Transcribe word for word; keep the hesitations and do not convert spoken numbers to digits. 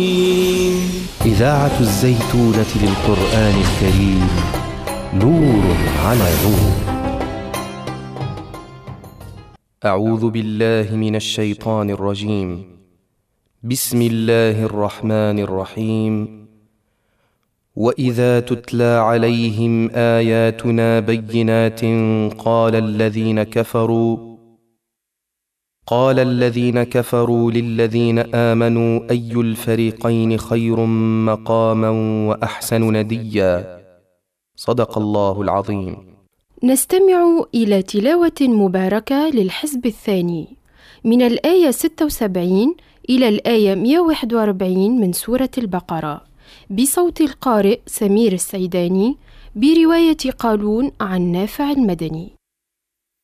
إذاعة الزيتونة للقرآن الكريم، نور على نور. أعوذ بالله من الشيطان الرجيم. بسم الله الرحمن الرحيم. وإذا تتلى عليهم آياتنا بينات قال الذين كفروا قال الذين كفروا للذين آمنوا أي الفريقين خير مقاما وأحسن نديا. صدق الله العظيم. نستمع إلى تلاوة مباركة للحزب الثاني من الآية ستة وسبعين إلى الآية مئة وواحد وأربعين من سورة البقرة، بصوت القارئ سمير السيداني، برواية قالون عن نافع المدني.